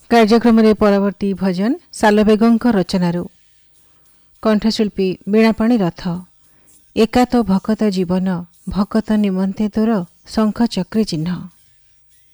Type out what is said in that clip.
कार्यक्रम रे परवर्ती भजन सालबेगଙ୍କ रचनारू कंठशिल्पी बीणापाणी रथ। एका तो भकत जीवन भकत निमंते तोर शंख चक्री चिन्ह।